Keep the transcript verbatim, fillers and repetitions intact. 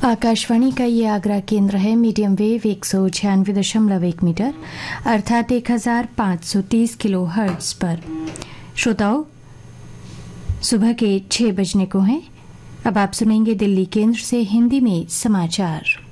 आकाशवाणी का ये आगरा केंद्र है। मीडियम वेव एक सौ छियानवे दशमलव एक मीटर अर्थात एक हजार पाँच सौ तीस किलो हर्ट्ज पर। श्रोताओं, सुबह के छह बजने को हैं। अब आप सुनेंगे दिल्ली केंद्र से हिंदी में समाचार।